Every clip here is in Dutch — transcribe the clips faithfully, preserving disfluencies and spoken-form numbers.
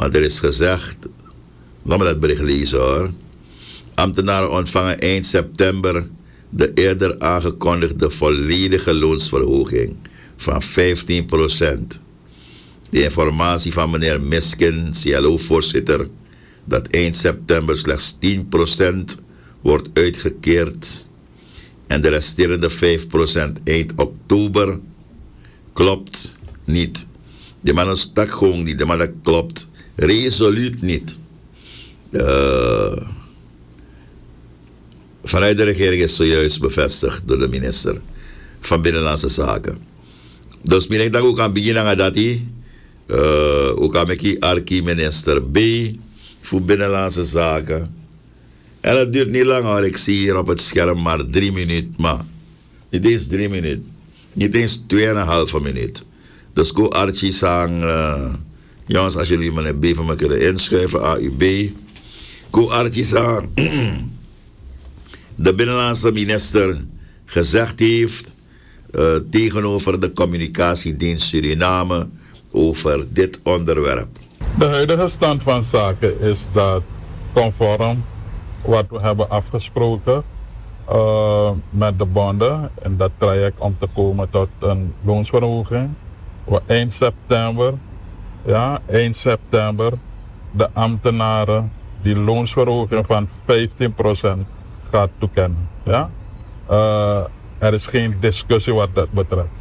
Want er is gezegd, laat me dat bericht lezen hoor. Ambtenaren ontvangen eind september de eerder aangekondigde volledige loonsverhoging van vijftien procent. De informatie van meneer Miskin, C L O-voorzitter, dat eind september slechts tien procent wordt uitgekeerd en de resterende vijf procent eind oktober, klopt niet. De man stak gewoon niet, de man dat klopt resoluut niet. Uh, vanuit de regering is zojuist bevestigd door de minister van Binnenlandse Zaken. Dus ik denk ook aan beginnen aan dat hij, uh, ook aan mijn arki minister B voor Binnenlandse Zaken. En het duurt niet lang hoor, ik zie hier op het scherm maar drie minuten, maar niet eens drie minuten, niet eens tweeënhalve minuut. Dus go Archie sang, uh, jongens, als jullie meneer B van me kunnen inschrijven, A U B. Go Archie sang, de Binnenlandse minister gezegd heeft uh, tegenover de communicatiedienst Suriname over dit onderwerp. De huidige stand van zaken is dat conform wat we hebben afgesproken uh, met de bonden in dat traject om te komen tot een loonsverhoging. We eind september, ja, eind september de ambtenaren die loonsverhoging van vijftien procent gaat toekennen. Ja? Uh, er is geen discussie wat dat betreft.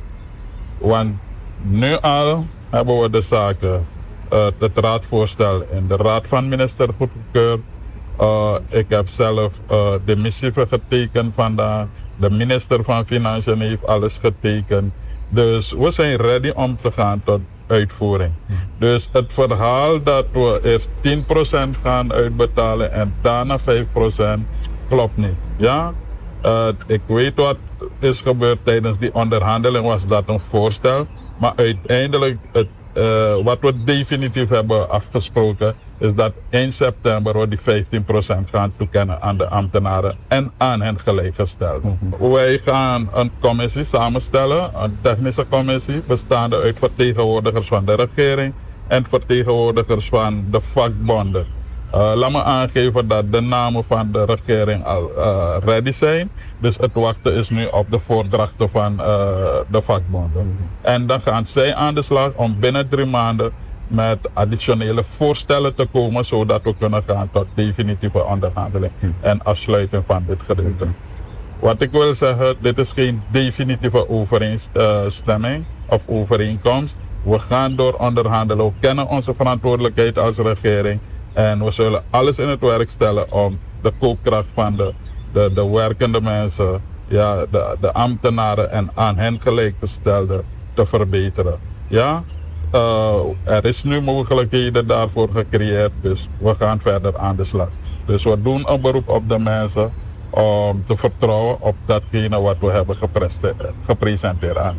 Want nu al hebben we de zaken, uh, het raadvoorstel in de raad van minister goedgekeurd. Uh, ik heb zelf uh, de missieve getekend vandaag. De minister van Financiën heeft alles getekend. Dus we zijn ready om te gaan tot uitvoering. Dus het verhaal dat we eerst tien procent gaan uitbetalen en daarna vijf procent klopt niet. Ja? Uh, ik weet wat is gebeurd tijdens die onderhandeling, was dat een voorstel. Maar uiteindelijk, het, uh, wat we definitief hebben afgesproken, is dat eind september we die vijftien procent gaan toekennen aan de ambtenaren en aan hen gelijkgesteld. Mm-hmm. Wij gaan een commissie samenstellen, een technische commissie, bestaande uit vertegenwoordigers van de regering en vertegenwoordigers van de vakbonden. Uh, laat me aangeven dat de namen van de regering al uh, ready zijn. Dus het wachten is nu op de voordrachten van uh, de vakbonden. Mm-hmm. En dan gaan zij aan de slag om binnen drie maanden met additionele voorstellen te komen, zodat we kunnen gaan tot definitieve onderhandeling mm-hmm. en afsluiting van dit gedeelte. Mm-hmm. Wat ik wil zeggen, dit is geen definitieve overeenstemming uh, of overeenkomst. We gaan door onderhandelen, we kennen onze verantwoordelijkheid als regering. En we zullen alles in het werk stellen om de koopkracht van de, de, de werkende mensen, ja, de, de ambtenaren en aan hen gelijkgestelden te verbeteren. Ja? Uh, er is nu mogelijkheden daarvoor gecreëerd, dus we gaan verder aan de slag. Dus we doen een beroep op de mensen om te vertrouwen op datgene wat we hebben gepresenteerd aan.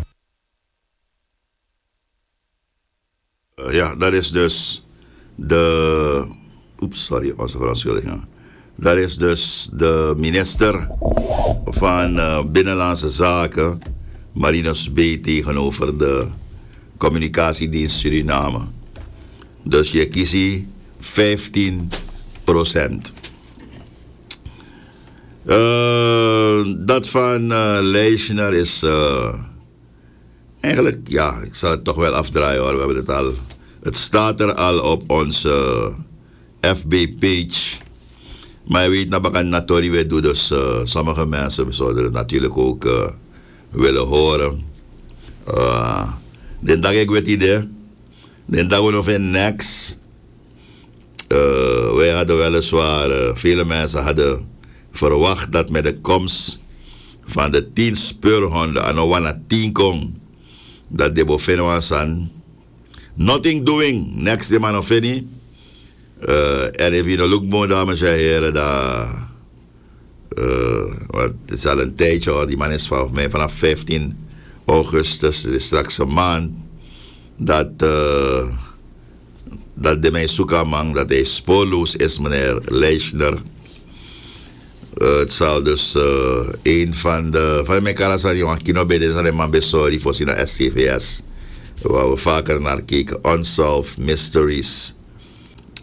Uh, ja, dat is dus de... Oeps, sorry, onze verontschuldiging. Dat is dus de minister van uh, Binnenlandse Zaken, Marinus B, tegenover de communicatiedienst Suriname. Dus je kiest vijftien procent. Uh, dat van uh, Leijsner is uh, eigenlijk, ja, ik zal het toch wel afdraaien hoor. We hebben het al. Het staat er al op onze F B-page. Maar je weet, nou, Natori we doen, dus uh, sommige mensen zouden het natuurlijk ook uh, willen horen. Uh, Den dag ik weet idee. Den dag we nog in next. Uh, wij hadden weliswaar, uh, vele mensen hadden verwacht dat met de komst van de tien speurhonden aan Owana tien kon, dat de boven was aan nothing doing next de man of any. Uh, en even een look mooi, dames en heren, dat uh, het is al een tijdje hoor, die man is vanaf mij vanaf vijftien augustus, het is straks een maand, dat, uh, dat de mij zoeken man, dat hij spoorloos is, meneer Leijsner. Uh, het zal dus uh, een van de, van mijn karasan, jongen, kino bij deze man besori voor zijn S T V S, waar we vaker naar kijken, Unsolved Mysteries.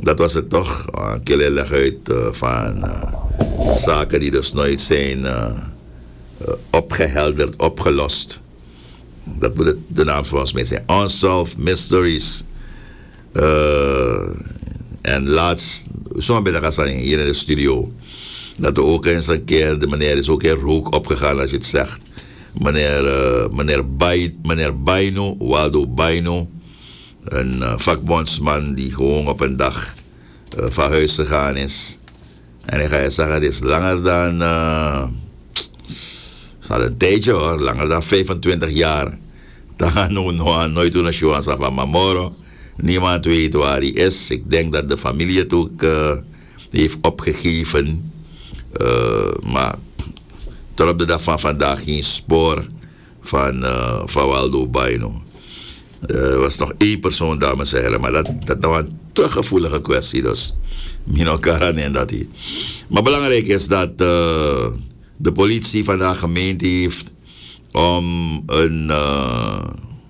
dat was het toch. Een keer leg uit uh, van uh, zaken die dus nooit zijn uh, uh, opgehelderd, opgelost. Dat moet het de naam volgens mij zijn. Unsolved Mysteries. Uh, en laatst, zo'n beetje gaan hier in de studio. Dat er ook eens een keer, de meneer is ook in rook opgegaan als je het zegt. Meneer, uh, meneer, Bay, meneer Baino, Waldo Baino. Een uh, vakbondsman die gewoon op een dag uh, van huis gegaan is. En ik ga je zeggen, het is langer dan... Uh, het is al een tijdje hoor, langer dan vijfentwintig jaar. Dan gaan we nog nooit doen een show aan van Mamoro. Niemand weet waar hij is. Ik denk dat de familie het ook uh, heeft opgegeven. Uh, maar tot op de dag van vandaag geen spoor van, uh, van Waldo Baino. Er was nog één persoon, dames en heren, maar dat, dat was een te gevoelige kwestie. Dus Mino Karan en dat hier. Maar belangrijk is dat uh, de politie vandaag gemeend heeft om een. Uh,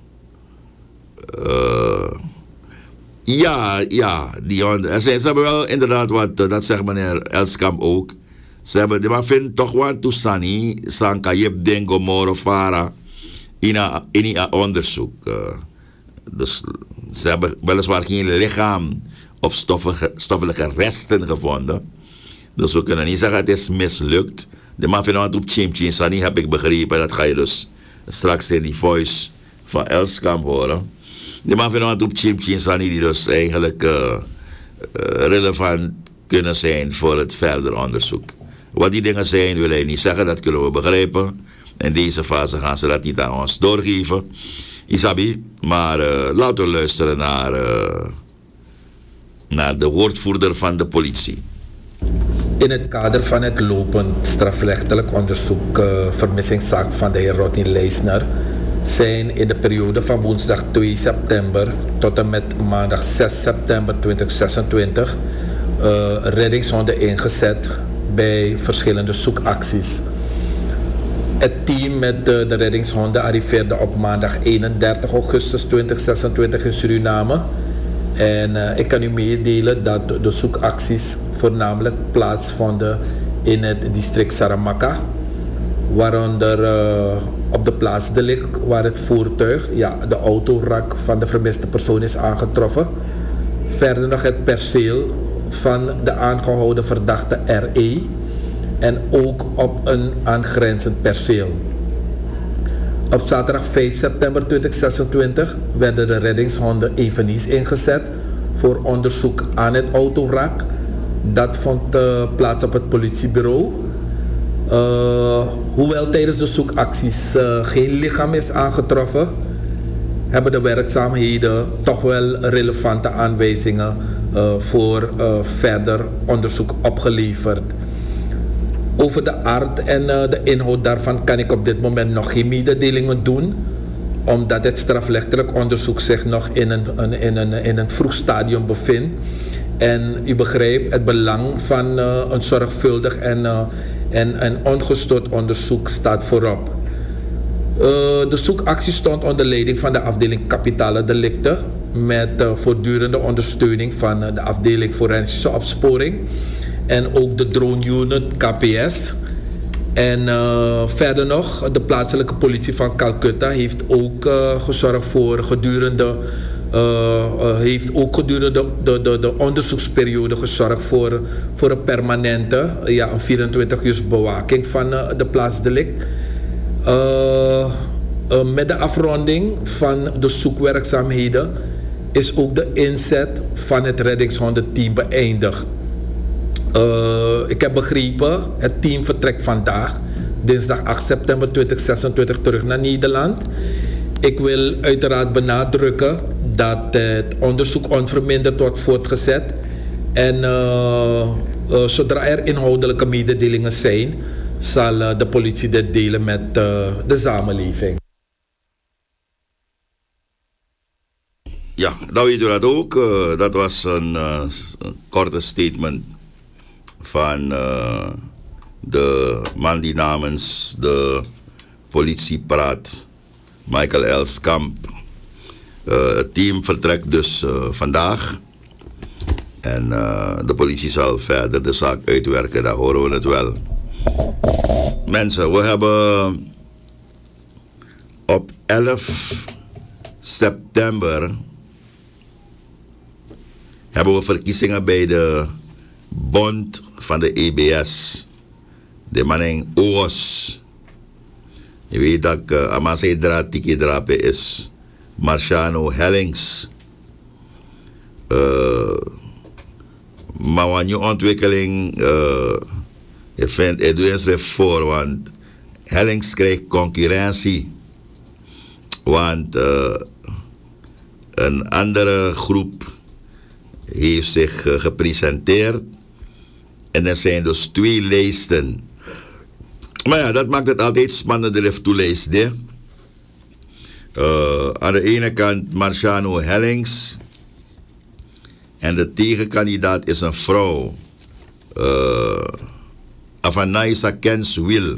uh, ja, ja, die, ze, ze hebben wel inderdaad wat, dat zegt meneer Elskamp ook. Ze hebben, maar vinden toch wat toesani, Sankayep Dengo Moro Fara in een onderzoek. Uh, dus ze hebben weliswaar geen lichaam of stoffige, stoffelijke resten gevonden. Dus we kunnen niet zeggen het is mislukt. De man vindt het op Chim Chim Sani, heb ik begrepen. Dat ga je dus straks in die voice van Elskamp horen. De man vindt het op Chim Chim Sani, die dus eigenlijk uh, uh, relevant kunnen zijn voor het verder onderzoek. Wat die dingen zijn, wil hij niet zeggen, dat kunnen we begrijpen. In deze fase gaan ze dat niet aan ons doorgeven. Isabi, maar uh, laten we luisteren naar, uh, naar de woordvoerder van de politie. In het kader van het lopend strafrechtelijk onderzoek uh, vermissingszaak van de heer Rodney Leisner zijn in de periode van woensdag twee september tot en met maandag zes september tweeduizend zesentwintig uh, reddingshonden ingezet bij verschillende zoekacties. Het team met de, de reddingshonden arriveerde op maandag eenendertig augustus tweeduizend zesentwintig in Suriname. En uh, ik kan u meedelen dat de zoekacties voornamelijk plaatsvonden in het district Saramaka. Waaronder uh, op de plaats Delik, waar het voertuig, ja, de autorak van de vermiste persoon is aangetroffen. Verder nog het perceel van de aangehouden verdachte R E. En ook op een aangrenzend perceel. Op zaterdag vijf september tweeduizend zesentwintig werden de reddingshonden eveneens ingezet voor onderzoek aan het autorak. Dat vond uh, plaats op het politiebureau. Uh, hoewel tijdens de zoekacties uh, geen lichaam is aangetroffen, hebben de werkzaamheden toch wel relevante aanwijzingen uh, voor uh, verder onderzoek opgeleverd. Over de aard en uh, de inhoud daarvan kan ik op dit moment nog geen mededelingen doen, omdat het strafrechtelijk onderzoek zich nog in een, een, in een, in een vroeg stadium bevindt. En u begrijpt, het belang van uh, een zorgvuldig en, uh, en, en ongestoord onderzoek staat voorop. Uh, de zoekactie stond onder leiding van de afdeling kapitale delicten met uh, voortdurende ondersteuning van uh, de afdeling forensische opsporing. En ook de drone unit K P S. En uh, verder nog, de plaatselijke politie van Calcutta heeft ook uh, gezorgd voor gedurende, uh, uh, heeft ook gedurende de, de, de onderzoeksperiode gezorgd voor, voor een permanente, ja, een vierentwintig uur bewaking van uh, de plaatsdelict. Uh, uh, met de afronding van de zoekwerkzaamheden is ook de inzet van het reddingshondenteam beëindigd. Uh, ik heb begrepen, het team vertrekt vandaag, dinsdag acht september tweeduizend zesentwintig, terug naar Nederland. Ik wil uiteraard benadrukken dat het onderzoek onverminderd wordt voortgezet. En uh, uh, zodra er inhoudelijke mededelingen zijn, zal uh, de politie dit delen met uh, de samenleving. Ja, dat weet u dat ook. Uh, dat was een, uh, een korte statement van uh, de man die namens de politie praat, Michael Elskamp. Uh, het team vertrekt dus uh, vandaag. En uh, de politie zal verder de zaak uitwerken, daar horen we het wel. Mensen, we hebben op elf september hebben we verkiezingen bij de bond van de E B S. De manning O S. Je weet dat uh, Amase Dra Tiki Drape is Marciano Hellings. Uh, maar wanneer ontwikkeling, uh, je vindt, het doet eens voor, want Hellings krijgt concurrentie. Want uh, een andere groep heeft zich uh, gepresenteerd. En er zijn dus twee lijsten. Maar ja, dat maakt het altijd spannender if two lijsten. Uh, aan de ene kant Marciano Hellings. En de tegenkandidaat is een vrouw. Uh, Afanaisa Kens Wil.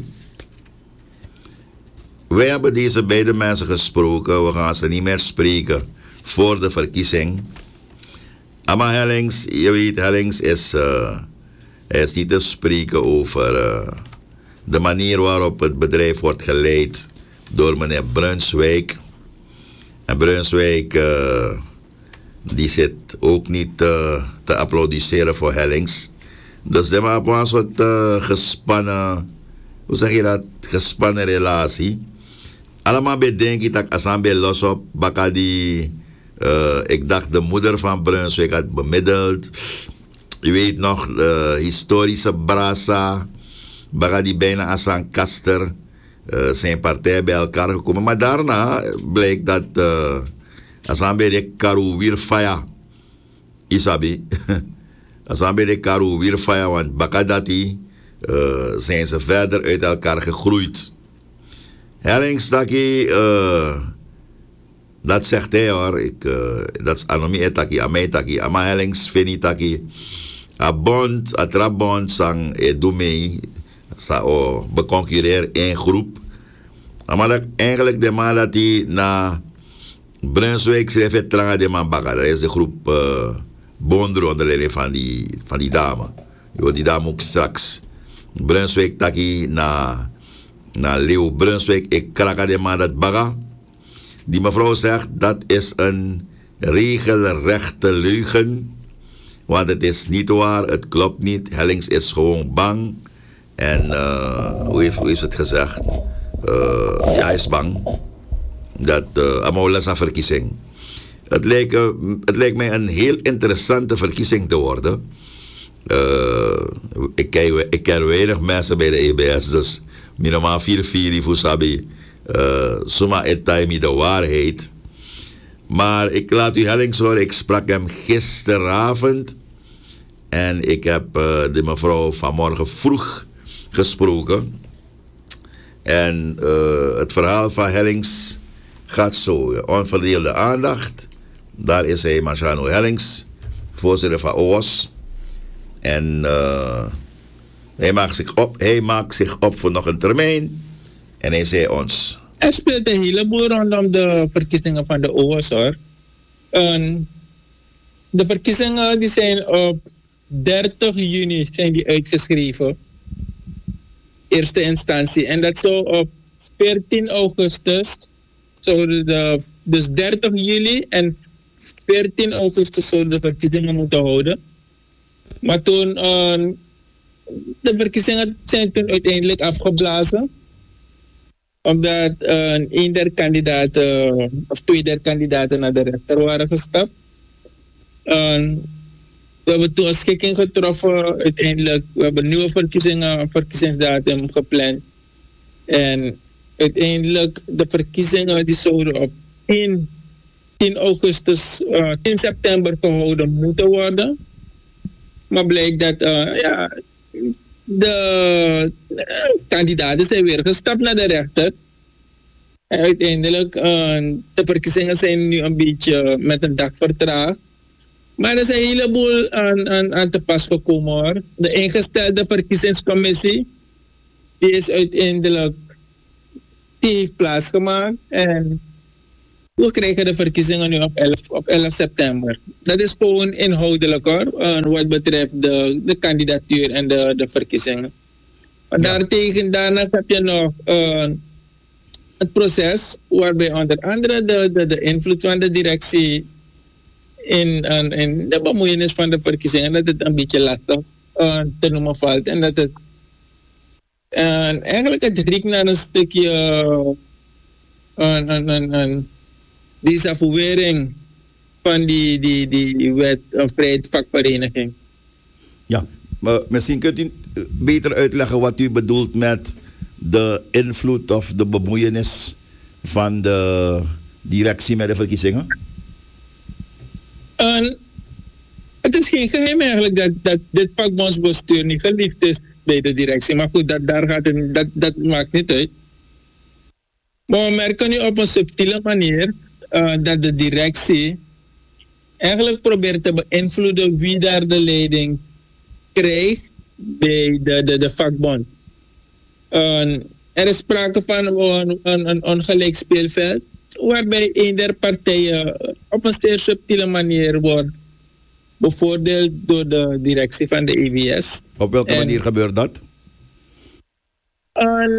Wij hebben deze beide mensen gesproken. We gaan ze niet meer spreken voor de verkiezing. Maar Hellings, je weet, Hellings is, uh, is niet te spreken over uh, de manier waarop het bedrijf wordt geleid door meneer Brunswijk. En Brunswijk, uh, die zit ook niet uh, te applaudisseren voor Hellings. Dus ze hebben een soort uh, gespannen, hoe zeg je dat, gespannen relatie. Allemaal bedenk ik dat als aan bij los op, baka die, uh, ik dacht de moeder van Brunswijk had bemiddeld. Je weet nog, de historische Brasa, baka die bijna als aan Kaster, uh, zijn partij bij elkaar gekomen. Maar daarna bleek dat uh, als aan bij de Karu Wirfaya, Isabi, als aan bij de Karu Wirfaya, want baka dati uh, zijn ze verder uit elkaar gegroeid. Hellings taki, uh, dat zegt hij hoor, ik, uh, dat is anomie etaki, amai taki, ama Hellings fini taki, a bond, a trabond sang e doemei, sa o beconcurreer één groep. Maar dat eigenlijk de man dat hij na Brunswijk schreef het tranga de man bakker, dat is de groep uh, Bondro onder leiding van die, van die dame. Jo, die dame ook straks. Brunswijk taki na... Na Leo Brunswijk, ik krak de man dat baga. Die mevrouw zegt, dat is een regelrechte leugen. Want het is niet waar, het klopt niet. Hellings is gewoon bang. En uh, hoe, heeft, hoe heeft het gezegd? Uh, ja, hij is bang. Dat uh, allemaal is een verkiezing. Het lijkt, uh, het lijkt mij een heel interessante verkiezing te worden. Uh, ik, ken, ik ken weinig mensen bij de E B S, dus... Minimaal vier vier voor Sabi. Uh, Suma etaimi de waarheid. Maar ik laat u Hellings horen. Ik sprak hem gisteravond. En ik heb uh, de mevrouw vanmorgen vroeg gesproken. En uh, het verhaal van Hellings gaat zo. Onverdeelde aandacht. Daar is hij, Marciano Hellings. Voorzitter van O S. En... Uh, Hij maakt, zich op, hij maakt zich op voor nog een termijn. En hij zei ons... Er speelt een heleboel rondom de verkiezingen van de O S hoor. En de verkiezingen die zijn op dertig juni zijn die uitgeschreven. Eerste instantie. En dat zou op veertien augustus... Zouden de, dus dertig juli en veertien augustus zouden de verkiezingen moeten houden. Maar toen... Uh, De verkiezingen zijn toen uiteindelijk afgeblazen. Omdat uh, een der kandidaten, of twee der kandidaten naar de rechter waren gestapt. Uh, we hebben toen een schikking getroffen. Uiteindelijk, we hebben nieuwe verkiezingen, verkiezingsdatum gepland. En uiteindelijk, de verkiezingen die zouden op tien augustus, uh, tien september gehouden moeten worden. Maar blijkt dat, uh, ja... De uh, kandidaten zijn weer gestapt naar de rechter. En uiteindelijk, uh, de verkiezingen zijn nu een beetje met een dag vertraagd. Maar er zijn een heleboel aan, aan, aan te pas gekomen hoor. De ingestelde verkiezingscommissie, die is uiteindelijk, die heeft plaatsgemaakt. En We krijgen de verkiezingen nu op elf, op elf september. Dat is gewoon inhoudelijk hoor, uh, wat betreft de, de kandidatuur en de, de verkiezingen. Maar ja. daartegen, daarna heb je nog uh, het proces waarbij onder andere de, de, de invloed van de directie in, in, in de bemoeienis van de verkiezingen, dat het een beetje lastig uh, te noemen valt. En dat het uh, eigenlijk het riekt naar een stukje uh, een, een, een, een desavouering van die, die, die wet uh, vrijheid vakvereniging. Ja, maar misschien kunt u beter uitleggen wat u bedoelt met de invloed of de bemoeienis van de directie met de verkiezingen? Uh, het is geen geheim eigenlijk dat, dat dit vakbondsbestuur niet geliefd is bij de directie. Maar goed, dat, daar gaat het, dat, dat maakt niet uit. Maar we merken nu op een subtiele manier uh, dat de directie eigenlijk probeert te beïnvloeden wie daar de leiding krijgt bij de, de, de vakbond. Uh, er is sprake van een, een, een ongelijk speelveld, waarbij een der partijen op een zeer subtiele manier wordt bevoordeeld door de directie van de E W S. Op welke en, manier gebeurt dat? Uh,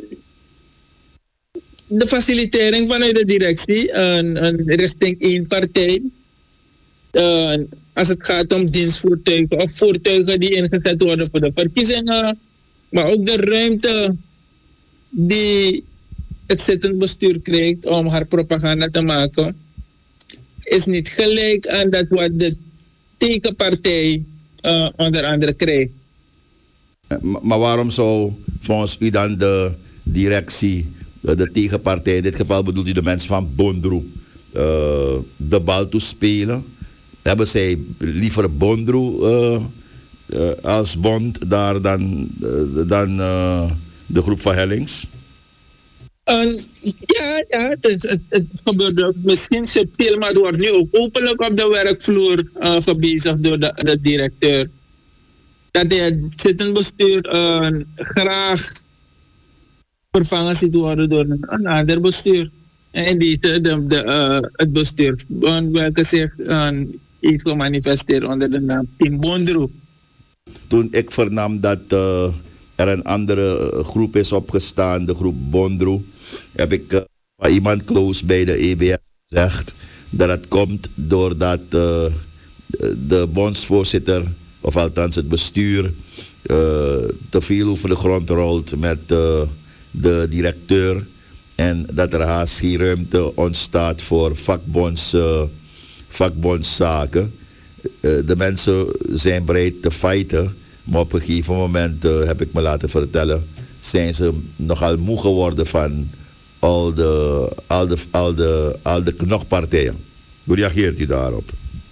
de facilitering vanuit de directie uh, uh, richting één partij. Uh, als het gaat om dienstvoertuigen of voertuigen die ingezet worden voor de verkiezingen, maar ook de ruimte die het zittend bestuur krijgt om haar propaganda te maken, is niet gelijk aan dat wat de tegenpartij uh, onder andere krijgt. Maar waarom zou volgens u dan de directie, de tegenpartij, in dit geval bedoelt u de mensen van Bondro, uh, de bal toespelen? Hebben zij liever Bondro uh, uh, als bond daar dan, uh, dan uh, de groep van Hellings? Uh, ja, ja het, het, het gebeurt misschien subtiel, maar het wordt nu ook openlijk op de werkvloer uh, gebezigd door de, de directeur. Dat hij het zittend bestuur uh, graag vervangen ziet worden door een, een ander bestuur. En in deze de, de, uh, het bestuur uh, welke zich uh, heeft gemanifesteerd onder de naam Team Bondro. Toen ik vernam dat uh, er een andere groep is opgestaan, de groep Bondro, heb ik uh, van iemand close bij de E B S gezegd dat het komt doordat uh, de bondsvoorzitter, of althans het bestuur, uh, te veel over de grond rolt met uh, de directeur en dat er haast geen ruimte ontstaat voor vakbonds, uh, vakbondszaken. Uh, de mensen zijn bereid te fighten, maar op een gegeven moment uh, heb ik me laten vertellen, zijn ze nogal moe geworden van al de, al de, al de, al de knokpartijen. Hoe reageert u daarop?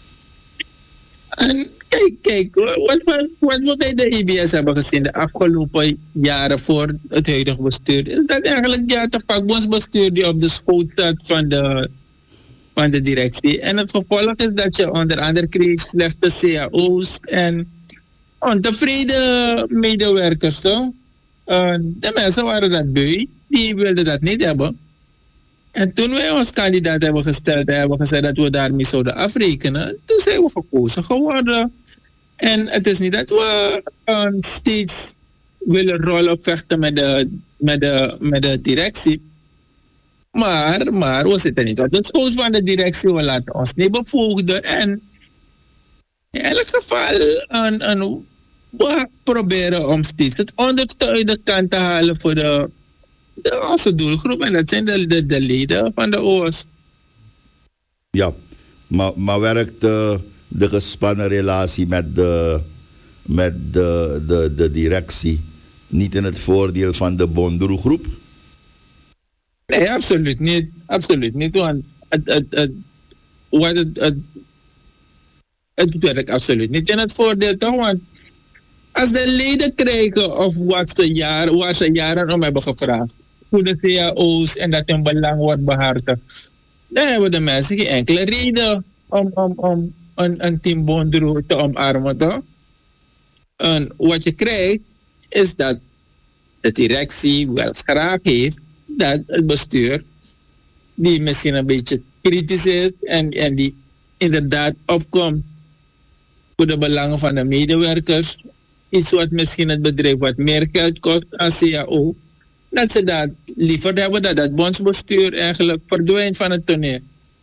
En kijk, kijk wat, wat, wat we bij de E B S hebben gezien de afgelopen jaren voor het huidige bestuur, is dat eigenlijk ja, het vakbondsbestuur die op de schoot staat van de, van de directie. En het gevolg is dat je onder andere kreeg slechte C A O's en ontevreden medewerkers. Zo. Uh, de mensen waren dat beu, die wilden dat niet hebben. En toen wij ons kandidaat hebben gesteld, hebben we gezegd dat we daarmee zouden afrekenen, toen zijn we gekozen geworden. En het is niet dat we uh, steeds willen rollen vechten met de, met, de, met de directie. Maar, maar we zitten niet op de schoot van de directie, we laten ons niet bevoegden. En in elk geval, een, een, we proberen om steeds het onderste uit de kant te halen voor de, de, onze doelgroep. En dat zijn de, de, de leden van de O O S. Ja, maar, maar werkt uh, de gespannen relatie met de, met de, de, de directie niet in het voordeel van de Bondro-groep? Nee, absoluut niet. Absoluut niet. Want het, het, het, wat het, het, het werkt absoluut niet in het voordeel, toch? Want als de leden krijgen of wat ze jaren, waar ze jaren om hebben gevraagd, goede C A O's en dat hun belang wordt behartigd, dan hebben de mensen geen enkele reden om, om, om een, een team Bondro te omarmen, toch? En wat je krijgt, is dat de directie wel graag heeft dat het bestuur, die misschien een beetje kritisch is en, en die inderdaad opkomt voor de belangen van de medewerkers, iets wat misschien het bedrijf wat meer geld kost als C A O, dat ze dat liever hebben dat het bondsbestuur eigenlijk verdwijnt van het toneel.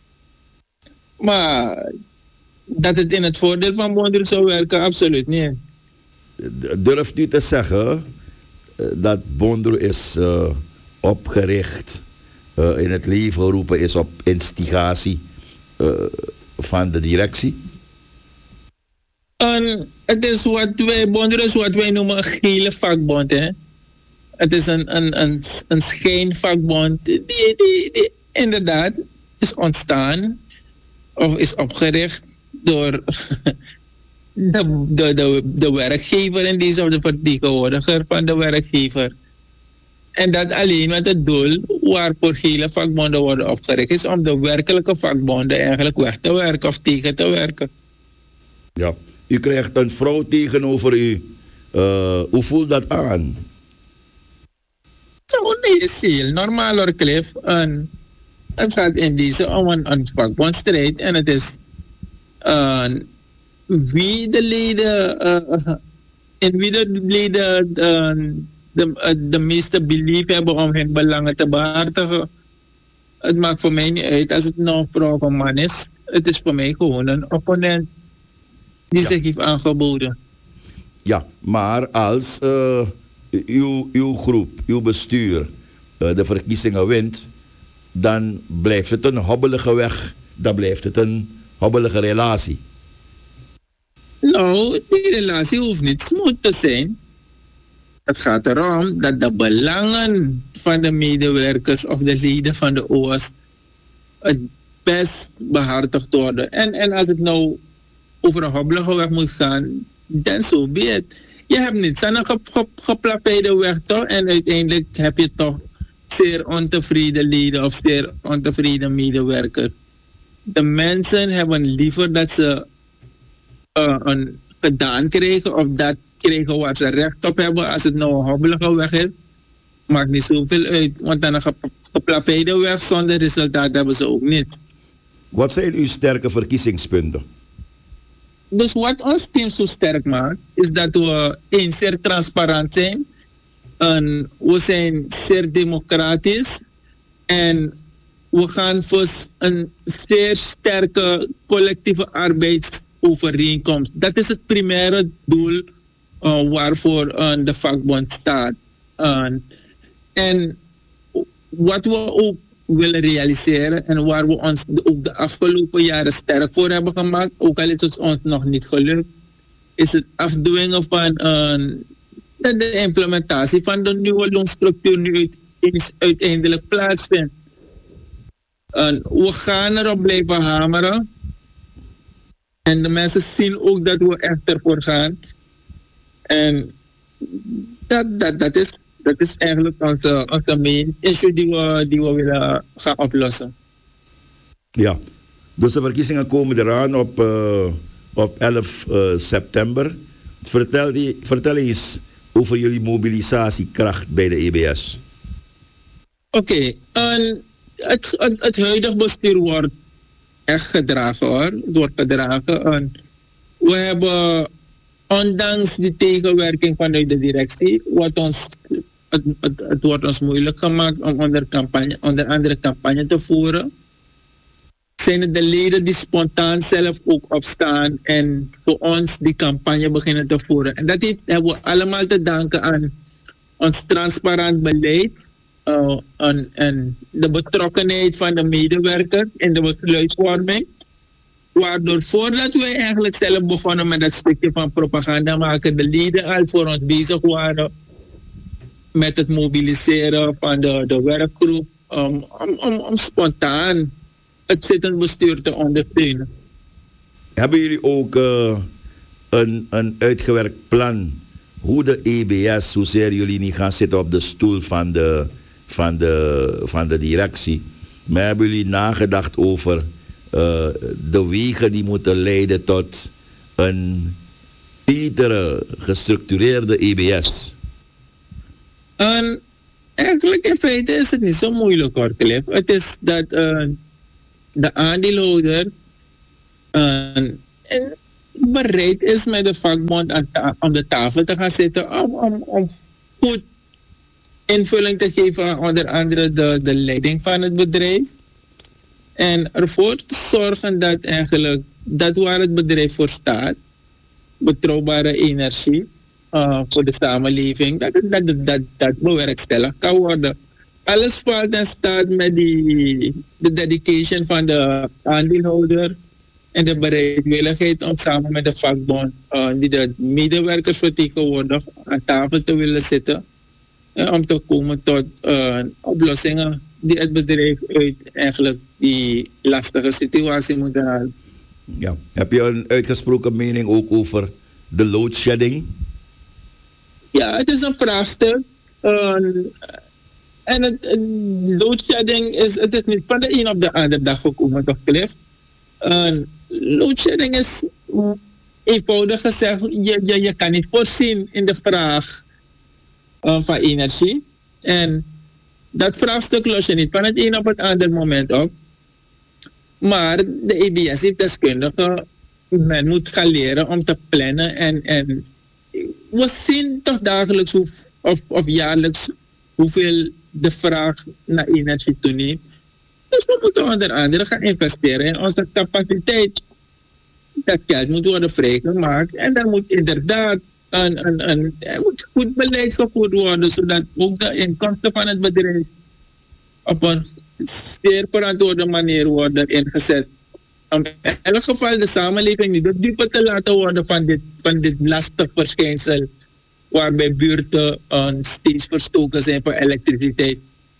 Maar dat het in het voordeel van Bondro zou werken, absoluut niet. Durft u te zeggen dat Bondro is uh, opgericht, uh, in het leven geroepen is op instigatie uh, van de directie? En het is wat wij, Bondro is wat wij noemen een gele vakbond. Hè? Het is een, een, een, een schijnvakbond die, die, die inderdaad is ontstaan of is opgericht door de, de, de, de werkgever in deze of de vertegenwoordiger van de werkgever. En dat alleen met het doel waarvoor gele vakbonden worden opgericht is om de werkelijke vakbonden eigenlijk weg te werken of tegen te werken. Ja, u krijgt een vrouw tegenover u. Uh, hoe voelt dat aan? Zo, nee, is heel normaal hoor, Cliff. En het gaat in deze om een, een vakbondstrijd en het is uh, wie de leden, uh, in wie de leden uh, de, uh, de meeste belief hebben om hun belangen te behartigen. Het maakt voor mij niet uit als het nou een vrouw of een man is. Het is voor mij gewoon een opponent die ja. zich heeft aangeboden. Ja, maar als uh, uw, uw groep, uw bestuur uh, de verkiezingen wint, dan blijft het een hobbelige weg. Dan blijft het een hobbelige relatie. Nou, die relatie hoeft niet smooth te zijn. Het gaat erom dat de belangen van de medewerkers of de leden van de O A S het best behartigd worden. En, en als het nou over een hobbelige weg moet gaan, dan zo be het. Je hebt niet zo'n ge, ge, geplaveide weg toch? En uiteindelijk heb je toch zeer ontevreden leden of zeer ontevreden medewerkers. De mensen hebben liever dat ze uh, een gedaan krijgen of dat krijgen waar ze recht op hebben. Als het nou een hobbelige weg is, maakt niet zoveel uit. Want dan een ge, geplaveide weg zonder resultaat hebben ze ook niet. Wat zijn uw sterke verkiezingspunten? Dus wat ons team zo sterk maakt, is dat we één zeer transparant zijn. En we zijn zeer democratisch. En we gaan voor een zeer sterke collectieve arbeidsovereenkomst. Dat is het primaire doel uh, waarvoor uh, de vakbond staat. Uh, en wat we ook willen realiseren en waar we ons ook de afgelopen jaren sterk voor hebben gemaakt, ook al is het ons nog niet gelukt, is het afdwingen van uh, de implementatie van de nieuwe loonstructuur nu uiteindelijk plaatsvindt. Uh, we gaan erop blijven hameren en de mensen zien ook dat we echt ervoor gaan. En dat, dat, dat is Dat is eigenlijk onze, onze main issue die we, die we willen gaan oplossen. Ja, dus de verkiezingen komen eraan op, uh, op elf uh, september. Vertel, die, vertel eens over jullie mobilisatiekracht bij de E B S. Oké, okay, het, het, het huidige bestuur wordt echt gedragen hoor. Het wordt gedragen. En we hebben, ondanks die tegenwerking vanuit de directie, wat ons, het, het, het wordt ons moeilijk gemaakt om onder, campagne, onder andere campagne te voeren. Zijn het de leden die spontaan zelf ook opstaan en voor ons die campagne beginnen te voeren. En dat heeft, hebben we allemaal te danken aan ons transparant beleid uh, en, en de betrokkenheid van de medewerkers in de besluitvorming. Waardoor voordat wij eigenlijk zelf begonnen met dat stukje van propaganda maken, de leden al voor ons bezig waren met het mobiliseren van de, de werkgroep um, om, om, om spontaan het zittend bestuur te ondersteunen. Hebben jullie ook uh, een, een uitgewerkt plan hoe de E B S, hoezeer jullie niet gaan zitten op de stoel van de, van de, van de directie, maar hebben jullie nagedacht over uh, de wegen die moeten leiden tot een betere, gestructureerde E B S? En eigenlijk in feite is het niet zo moeilijk hoor, Cliff. Het is dat uh, de aandeelhouder uh, en bereid is met de vakbond aan ta- om de tafel te gaan zitten om, om, om goed invulling te geven aan onder andere de, de leiding van het bedrijf. En ervoor te zorgen dat eigenlijk dat waar het bedrijf voor staat, betrouwbare energie uh, voor de samenleving, dat dat, dat, dat, dat bewerkstelligd kan worden. Alles valt en staat met die, de dedication van de aandeelhouder en de bereidwilligheid om samen met de vakbond, uh, die de medewerkers vertegenwoordigt, aan tafel te willen zitten. En om te komen tot uh, oplossingen die het bedrijf uit eigenlijk die lastige situatie moeten halen. Ja. Heb je een uitgesproken mening ook over de loadshedding? Ja, het is een vraagstuk. Uh, en het, het loadshedding is, het is niet van de een op de andere dag gekomen, toch Cliff? Uh, loadshedding is eenvoudig gezegd, je, je, je kan niet voorzien in de vraag uh, van energie. En dat vraagstuk los je niet van het een op het andere moment op. Maar de E B S heeft deskundigen, men moet gaan leren om te plannen. En, en we zien toch dagelijks hoe, of, of jaarlijks hoeveel de vraag naar energie toeneemt. Dus we moeten onder andere gaan investeren in onze capaciteit. Dat geld moet worden vrijgemaakt. En dan moet inderdaad een, een, een, er moet goed beleid gevoerd worden, zodat ook de inkomsten van het bedrijf op een zeer verantwoorde manier worden ingezet. Om in elk geval de samenleving niet de dupe te laten worden van dit, van dit lastig verschijnsel, waarbij buurten uh, steeds verstoken zijn voor elektriciteit.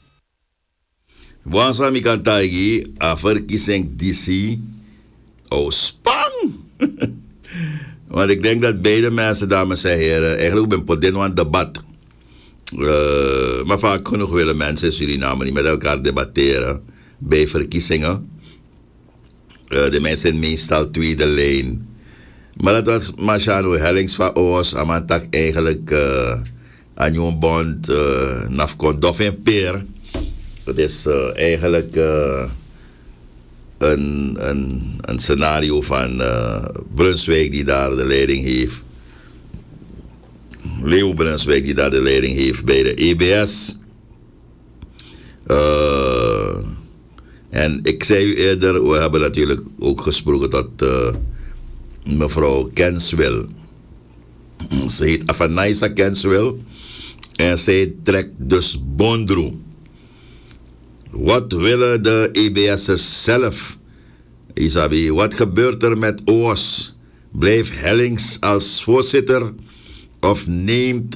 Wanneer ik kan zeggen, a verkiezing D C, oh spang! Want ik denk dat beide mensen, dames en heren, eigenlijk ben voor dit een debat. Uh, maar vaak genoeg willen mensen in Suriname niet met elkaar debatteren bij verkiezingen. Uh, de mensen zijn meestal tweede lijn. Maar dat was Marciano Hellings van ons, Amantak eigenlijk uh, aan jouw bond, uh, Nafkon Doffin Peer. Dat is uh, eigenlijk uh, een, een, een scenario van uh, Brunswijk die daar de leiding heeft. Leo Brunswijk die daar de leiding heeft bij de E B S. Uh, en ik zei u eerder, we hebben natuurlijk ook gesproken tot uh, mevrouw Kenswil. Ze heet Afanaisa Kenswil en zij trekt dus Bondro. Wat willen de E B S'ers zelf? Isabi, wat gebeurt er met O S? Blijft Hellings als voorzitter of neemt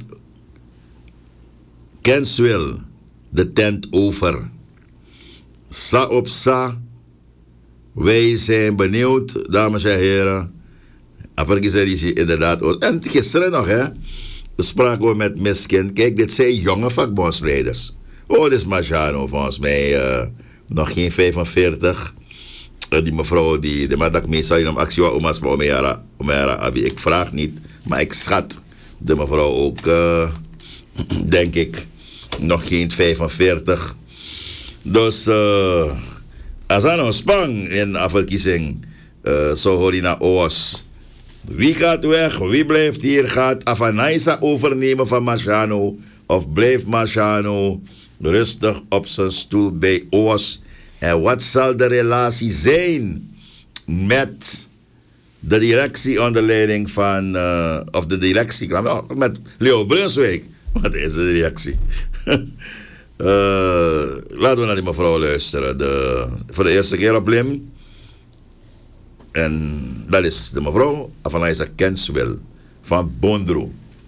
Kenswil de tent over? Sa op sa. Wij zijn benieuwd, dames en heren. Afverkiezing is inderdaad. En gisteren nog, hè, spraken we met Miskin. Kijk, dit zijn jonge vakbondsleiders. Oh, dit is Marciano, volgens mij uh, nog geen vijfenveertig. Uh, die mevrouw, die, de madak meestal in een actie was, oma's, maar omera, omera, abi. Ik vraag niet, maar ik schat de mevrouw ook, uh, denk ik, nog geen vijfenveertig. Dus, uh, als er een spang in de verkiezing, uh, zo hoor je naar Oos. Wie gaat weg? Wie blijft hier? Gaat Afanaisa overnemen van Marciano? Of blijft Marciano rustig op zijn stoel bij Oos? En wat zal de relatie zijn met de directie onder leiding van, uh, of de directie, met Leo Brunswijk? Wat is de directie? uh, laten we naar die mevrouw luisteren. De, voor de eerste keer op Lim. En dat is de mevrouw Afanaisa Kenswil van Bondro.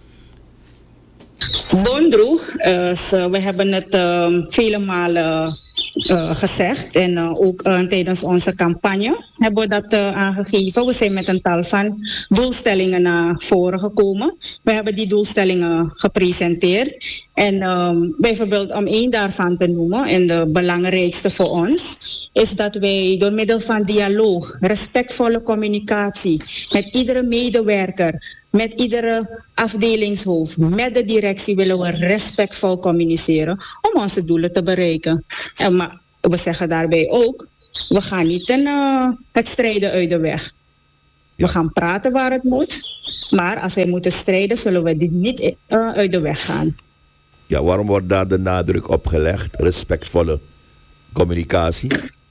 Bondro, uh, so we hebben het uh, vele malen uh, gezegd en uh, ook uh, tijdens onze campagne hebben we dat uh, aangegeven. We zijn met een tal van doelstellingen naar voren gekomen. We hebben die doelstellingen gepresenteerd en um, bijvoorbeeld om één daarvan te noemen en de belangrijkste voor ons is dat wij door middel van dialoog, respectvolle communicatie met iedere medewerker, met iedere afdelingshoofd, met de directie willen we respectvol communiceren om onze doelen te bereiken. En maar we zeggen daarbij ook, we gaan niet een, uh, het strijden uit de weg. We gaan praten waar het moet. Maar als wij moeten strijden, zullen we dit niet uh, uit de weg gaan. Ja, waarom wordt daar de nadruk op gelegd? Respectvolle communicatie?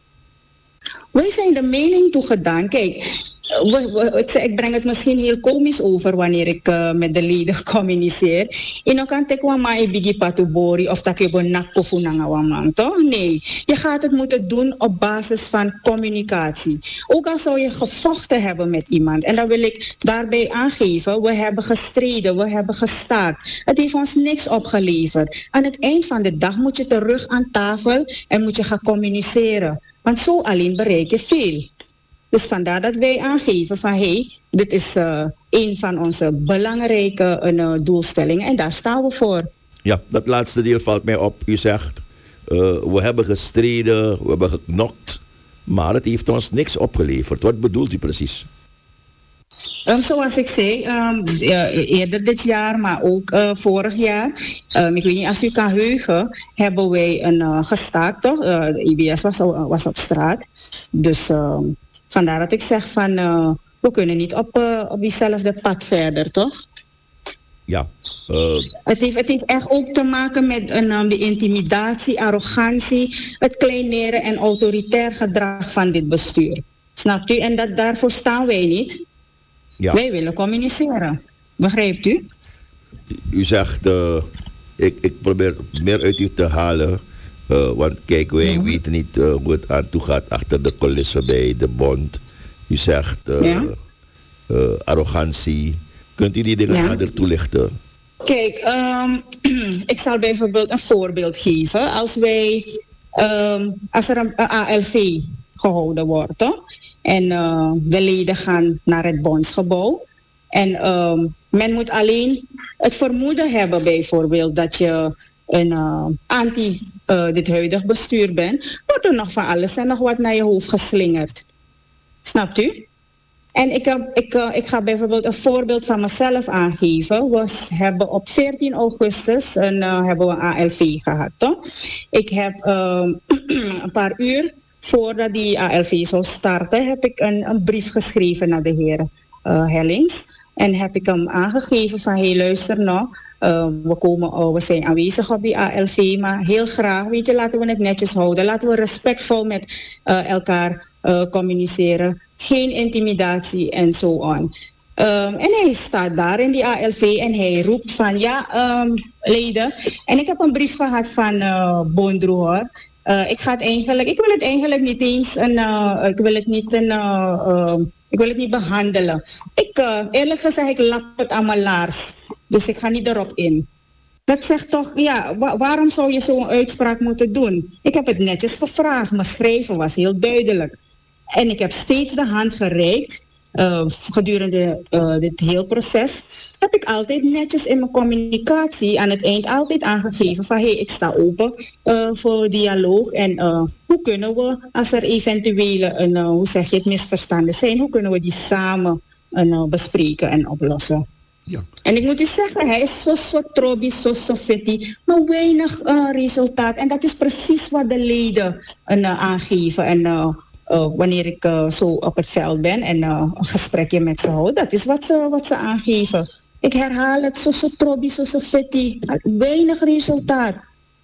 Wij zijn de mening toegedaan. Kijk, we, we, ik, ik breng het misschien heel komisch over wanneer ik uh, met de leden communiceer. En kan ik wel maar bigi patubori of dat je een nakkofu nangawamang, toch? Nee, je gaat het moeten doen op basis van communicatie. Ook al zou je gevochten hebben met iemand. En dan wil ik daarbij aangeven, we hebben gestreden, we hebben gestaakt. Het heeft ons niks opgeleverd. Aan het eind van de dag moet je terug aan tafel en moet je gaan communiceren. Want zo alleen bereik je veel. Dus vandaar dat wij aangeven van hé, hey, dit is uh, een van onze belangrijke uh, doelstellingen en daar staan we voor. Ja, dat laatste deel valt mij op. U zegt, uh, we hebben gestreden, we hebben geknokt, maar het heeft ons niks opgeleverd. Wat bedoelt u precies? Um, zoals ik zei, um, uh, eerder dit jaar, maar ook uh, vorig jaar. Um, ik weet niet, als u kan heugen, hebben wij een uh, gestaakt, toch? Uh, de I B S was, uh, was op straat. Dus uh, vandaar dat ik zeg van, uh, we kunnen niet op, uh, op diezelfde pad verder, toch? Ja. Uh... Het, heeft, het heeft echt ook te maken met een, um, de intimidatie, arrogantie, het kleineren en autoritair gedrag van dit bestuur. Snapt u? En dat, daarvoor staan wij niet. Ja. Wij willen communiceren. Begrijpt u? U zegt, uh, ik, ik probeer meer uit u te halen. Uh, want kijk, wij ja. weten niet uh, hoe het aan toe gaat achter de coulissen bij de bond. U zegt uh, ja. uh, arrogantie. Kunt u die dingen ja. nader toelichten? Kijk, um, ik zal bijvoorbeeld een voorbeeld geven. Als wij, um, als er een, een A L V gehouden wordt, toch? En uh, de leden gaan naar het bondsgebouw. En um, men moet alleen het vermoeden hebben bijvoorbeeld dat je een uh, anti uh, dit huidig bestuur bent. Wordt er nog van alles en nog wat naar je hoofd geslingerd. Snapt u? En ik, heb, ik, uh, ik ga bijvoorbeeld een voorbeeld van mezelf aangeven. We hebben op veertien augustus een, uh, hebben we een A L V gehad. Toch? Ik heb um, een paar uur voordat die A L V zou starten, heb ik een, een brief geschreven naar de heer uh, Hellings. En heb ik hem aangegeven van, hé hey, luister nou, uh, we, komen, uh, we zijn aanwezig op die A L V, maar heel graag, weet je, laten we het netjes houden. Laten we respectvol met uh, elkaar uh, communiceren. Geen intimidatie en zo on. Um, en hij staat daar in die A L V en hij roept van, ja, um, leden. En ik heb een brief gehad van uh, Bondro, hoor. Uh, ik ga het eigenlijk, ik wil het eigenlijk niet eens, een, uh, ik wil het niet, een, uh, uh, ik wil het niet behandelen. Ik, uh, eerlijk gezegd, ik lap het aan mijn laars. Dus ik ga niet erop in. Dat zegt toch, ja, wa- waarom zou je zo'n uitspraak moeten doen? Ik heb het netjes gevraagd, mijn schrijven was heel duidelijk. En ik heb steeds de hand gereikt. Uh, gedurende uh, dit hele proces heb ik altijd netjes in mijn communicatie aan het eind altijd aangegeven van hé, hey, ik sta open uh, voor dialoog en uh, hoe kunnen we, als er eventuele, een, uh, hoe zeg je het, misverstanden zijn, hoe kunnen we die samen uh, bespreken en oplossen. Ja. En ik moet u zeggen, hij is zo zo trobi, zo zo fitty, maar weinig uh, resultaat. En dat is precies wat de leden uh, aangeven en uh, Uh, wanneer ik uh, zo op het veld ben en uh, een gesprekje met ze houd. Dat is wat ze, wat ze aangeven. Ik herhaal het, zo zo trobi, zo zo fitty. Weinig resultaat.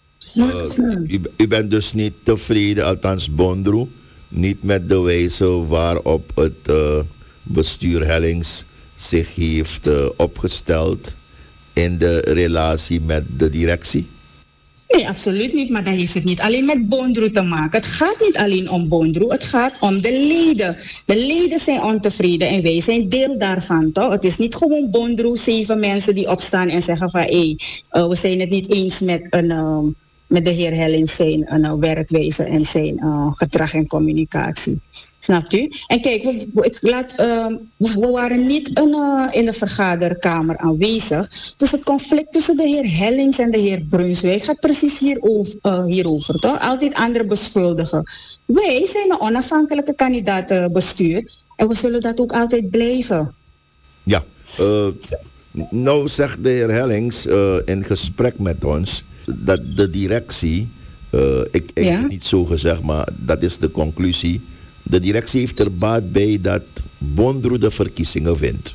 Uh, u, u bent dus niet tevreden, althans Bondro, niet met de wijze waarop het uh, bestuur Hellings zich heeft uh, opgesteld in de relatie met de directie? Nee, absoluut niet. Maar dan heeft het niet alleen met Bondro te maken. Het gaat niet alleen om Bondro, het gaat om de leden. De leden zijn ontevreden en wij zijn deel daarvan, toch? Het is niet gewoon Bondro, zeven mensen die opstaan en zeggen van hé, hey, uh, we zijn het niet eens met, een, uh, met de heer Hellings zijn uh, werkwijze en zijn uh, gedrag en communicatie. Snapt u? En kijk, we, ik laat, uh, we waren niet in, uh, in de vergaderkamer aanwezig. Dus het conflict tussen de heer Hellings en de heer Brunswijk gaat precies hierover, uh, hierover toch? Altijd andere beschuldigen. Wij zijn een onafhankelijke kandidatenbestuur en we zullen dat ook altijd blijven. Ja, uh, nou zegt de heer Hellings uh, in gesprek met ons dat de directie Uh, ik ik Ja. heb het niet zo gezegd, maar dat is de conclusie. De directie heeft er baat bij dat Bondro de verkiezingen wint.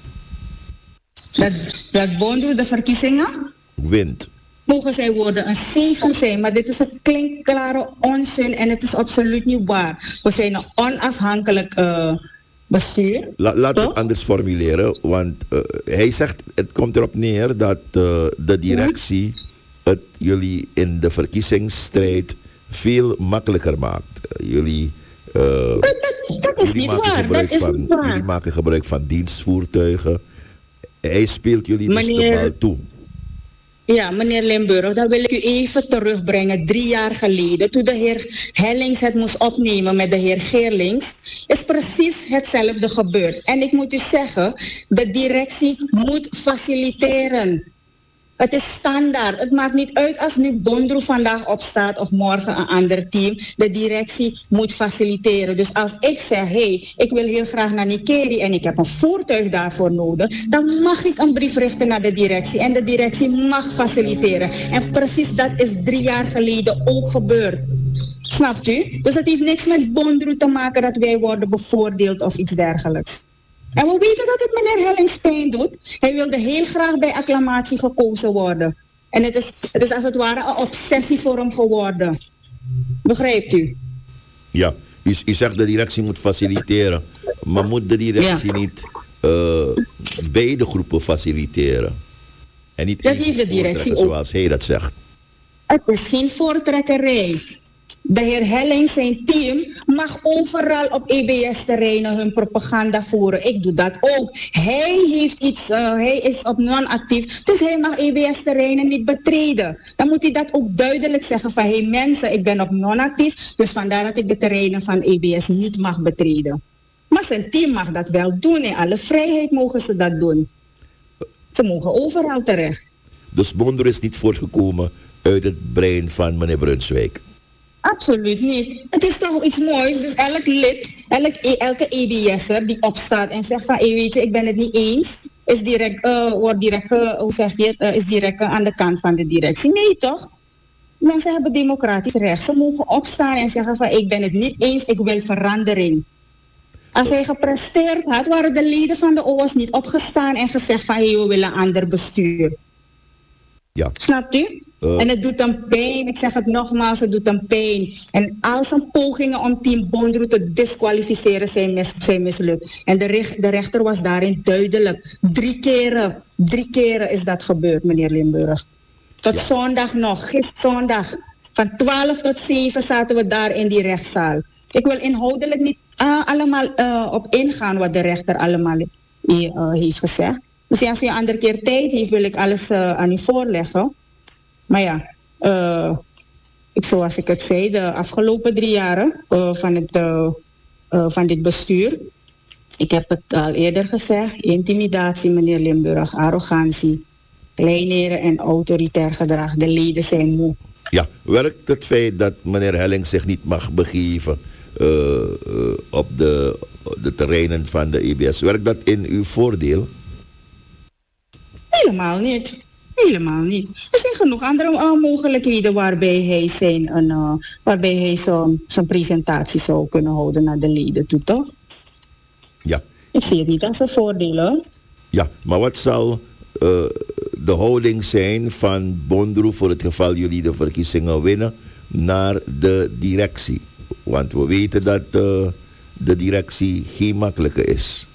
Dat, dat Bondro de verkiezingen, Wint. mogen zij worden een zegen zijn. Maar dit is een klinkklare onzin en het is absoluut niet waar. We zijn een onafhankelijk uh, bestuur. La, laat Toch? het anders formuleren, want uh, hij zegt, het komt erop neer dat uh, de directie het jullie in de verkiezingsstrijd veel makkelijker maakt. Uh, jullie, uh, Dat, dat, dat is jullie, niet maken waar. gebruik Dat is van, niet waar. jullie maken gebruik van dienstvoertuigen. Hij speelt jullie dus Meneer- de bal toe. Ja, meneer Limburg, dan wil ik u even terugbrengen. Drie jaar geleden, toen de heer Hellings het moest opnemen met de heer Geerlings, is precies hetzelfde gebeurd. En ik moet u zeggen, de directie moet faciliteren. Het is standaard. Het maakt niet uit als nu Bondro vandaag opstaat of morgen een ander team. De directie moet faciliteren. Dus als ik zeg, hé, hey, ik wil heel graag naar Nikeri en ik heb een voertuig daarvoor nodig, dan mag ik een brief richten naar de directie. En de directie mag faciliteren. En precies dat is drie jaar geleden ook gebeurd. Snapt u? Dus het heeft niks met Bondro te maken dat wij worden bevoordeeld of iets dergelijks. En we weten dat het meneer Hellings pijn doet. Hij wilde heel graag bij acclamatie gekozen worden. En het is, het is als het ware een obsessie voor hem geworden. Begrijpt u? Ja, u, u zegt de directie moet faciliteren. Maar moet de directie Ja. niet uh, beide groepen faciliteren? En niet Dat één heeft de directie voortrekken, ook. zoals hij dat zegt. Het is geen voortrekkerij. De heer Helling, zijn team, mag overal op E B S-terreinen hun propaganda voeren. Ik doe dat ook. Hij heeft iets, uh, hij is op non-actief, dus hij mag E B S-terreinen niet betreden. Dan moet hij dat ook duidelijk zeggen van, hé hey, mensen, ik ben op non-actief, dus vandaar dat ik de terreinen van E B S niet mag betreden. Maar zijn team mag dat wel doen. In alle vrijheid mogen ze dat doen. Ze mogen overal terecht. Dus Bondro is niet voortgekomen uit het brein van meneer Brunswijk. Absoluut niet. Het is toch iets moois. Dus elk lid, elk, elke E B S'er die opstaat en zegt van, hey, weet je, ik ben het niet eens, is direct, uh, wordt direct, uh, hoe zeg je het, uh, is direct uh, aan de kant van de directie. Nee, toch? Mensen hebben democratisch recht. Ze mogen opstaan en zeggen van, ik ben het niet eens, ik wil verandering. Als hij gepresteerd had, waren de leden van de O A S niet opgestaan en gezegd van, hey, we willen een ander bestuur. Ja. Snapt u? Uh. En het doet hem pijn. Ik zeg het nogmaals, het doet hem pijn. En al zijn pogingen om team Bondro te disqualificeren zijn, mis, zijn mislukt. En de, recht, de rechter was daarin duidelijk. Drie keren, drie keren is dat gebeurd, meneer Limburg. Tot ja. zondag nog, gisteren zondag. Van twaalf tot zeven zaten we daar in die rechtszaal. Ik wil inhoudelijk niet uh, allemaal uh, op ingaan wat de rechter allemaal uh, heeft gezegd. Dus als u een andere keer tijd heeft, wil ik alles uh, aan u voorleggen. Maar ja, uh, ik, zoals ik het zei, de afgelopen drie jaren uh, van, het, uh, uh, van dit bestuur. Ik heb het al eerder gezegd, intimidatie, meneer Limburg, arrogantie, kleineren en autoritair gedrag. De leden zijn moe. Ja, werkt het feit dat meneer Helling zich niet mag begeven uh, uh, op de, de terreinen van de E B S, werkt dat in uw voordeel? Helemaal niet. Helemaal niet. Er zijn genoeg andere uh, mogelijkheden waarbij hij zijn, uh, waarbij hij zo'n zijn presentatie zou kunnen houden naar de leden toe, toch? Ja. Ik zie het niet als een voordeel, hoor. Ja, maar wat zal uh, de houding zijn van Bondro voor het geval jullie de verkiezingen winnen naar de directie? Want we weten dat uh, de directie geen makkelijke is.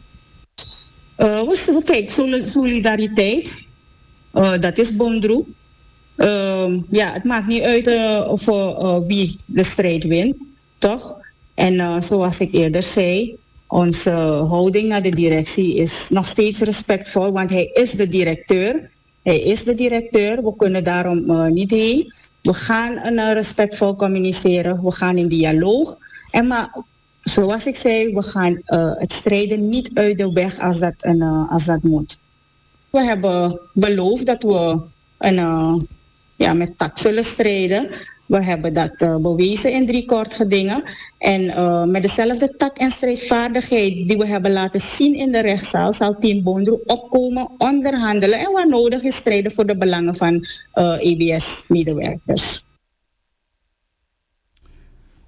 Uh, kijk, solidariteit. Uh, dat is Bondro. Uh, ja, het maakt niet uit uh, of, uh, wie de strijd wint, toch? En uh, zoals ik eerder zei, onze houding naar de directie is nog steeds respectvol, want hij is de directeur. Hij is de directeur, we kunnen daarom uh, niet heen. We gaan uh, respectvol communiceren, we gaan in dialoog. En maar, zoals ik zei, we gaan uh, het strijden niet uit de weg als dat, uh, als dat moet. We hebben beloofd dat we een, uh, ja, met tact zullen strijden. We hebben dat uh, bewezen in drie kortgedingen. En uh, met dezelfde tact en strijdvaardigheid die we hebben laten zien in de rechtszaal, zal team Bondro opkomen, onderhandelen en waar nodig is strijden voor de belangen van uh, E B S-medewerkers.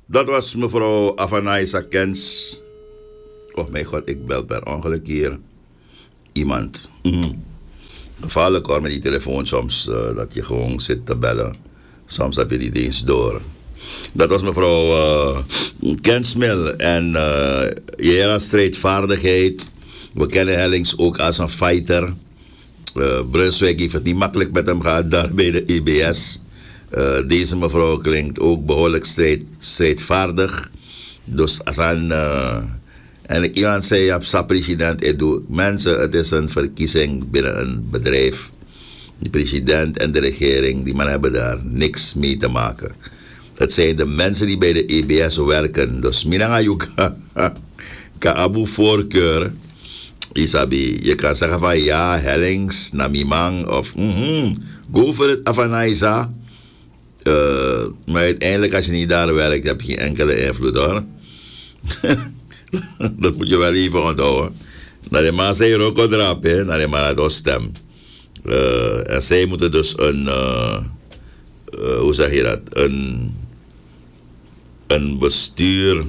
Dat was mevrouw Afanaisa Kens. Oh mijn god, ik bel per ongeluk hier iemand. Mm-hmm. Gevaarlijk hoor met die telefoon soms, uh, dat je gewoon zit te bellen. Soms heb je die eens door. Dat was mevrouw uh, Kensmil. En uh, Jera strijdvaardigheid. We kennen Hellings ook als een fighter. Uh, Brunswijk heeft het niet makkelijk met hem gehad daar bij de I B S. Uh, deze mevrouw klinkt ook behoorlijk strijd, strijdvaardig. Dus als een... Uh, en iemand zei, ja, president, ik doe mensen, het is een verkiezing binnen een bedrijf. De president en de regering, die man hebben daar niks mee te maken. Het zijn de mensen die bij de I B S werken. Dus minanga yuka ka abu voorkeur. Isabi, je kan zeggen van ja, Hellings, Namimang of mm-hmm, go for it, Afanaisa. Uh, maar uiteindelijk als je niet daar werkt, heb je geen enkele invloed hoor. Dat moet je wel even onthouden. Naar de man zei ook een drap, hè, naar de man had een stem. Uh, en zij moeten dus een, uh, uh, hoe zeg je dat, een, een bestuur,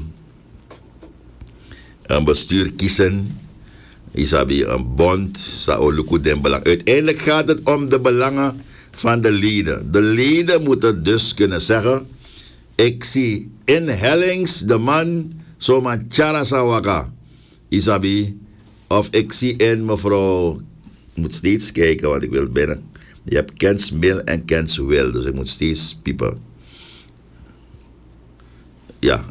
een bestuur kiezen. Isabi, een bond, Saoluku den belang. Uiteindelijk gaat het om de belangen van de leden. De leden moeten dus kunnen zeggen, ik zie in Hellings de man zomaar Chara Sawaka, Isabi, of ik zie in mevrouw, ik moet steeds kijken, want ik wil binnen. Je hebt Kens Mil en Kens Wil, dus ik moet steeds piepen. Ja.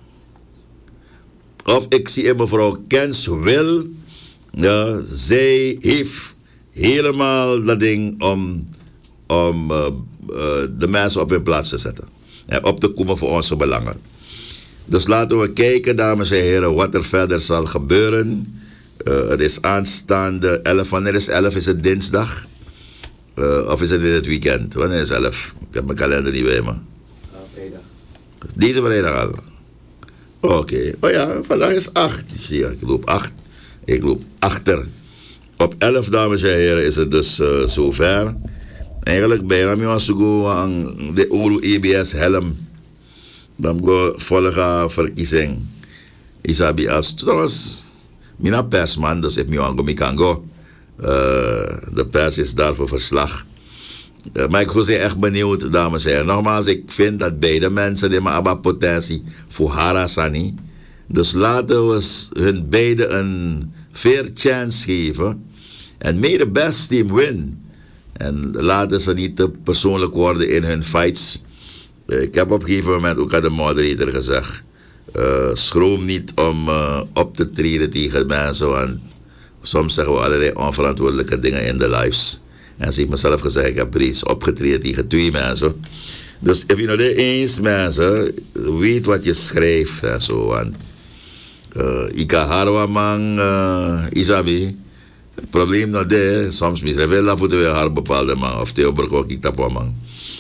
Of ik zie in mevrouw Kens Wil, ja, zij heeft helemaal dat ding om, om uh, uh, de mensen op hun plaats te zetten. En op te komen voor onze belangen. Dus laten we kijken, dames en heren, wat er verder zal gebeuren. Uh, het is aanstaande elf. Wanneer is elf? Is het dinsdag? Uh, of is het in het weekend? Wanneer is elf? Ik heb mijn kalender niet bij me. Uh, vrijdag. Deze vrijdag al? Oké. Okay. Oh ja, vandaag is acht. Ja, ik loop acht. Ik loop achter. Op elf, dames en heren, is het dus uh, zover. Eigenlijk bijna me aan de Uru I B S helm. Dan go volgende verkiezing. Isabi als trouwens, mina persman, dus ik me aan kan go. Uh, de pers is daar voor verslag. Uh, maar ik ben echt benieuwd, dames en heren. Nogmaals, ik vind dat beide mensen die maar potentie voor Harasani. Dus laten we hun beide een fair chance geven. En may the best team win. En laten ze niet te persoonlijk worden in hun fights. Ik heb op een gegeven moment ook aan de moderator gezegd. Uh, schroom niet om uh, op te treden tegen mensen. Want soms zeggen we allerlei onverantwoordelijke dingen in de lives. En ze heeft mezelf gezegd, ik heb reeds opgetreden tegen twee mensen. Dus if je nou dit eens mensen, weet wat je schrijft en zo. Want uh, Ika Harwa man, uh, Isabi. Het probleem nou dit, soms misref wel voor de haar bepaalde man. Of Theo Burkok, ik tap man.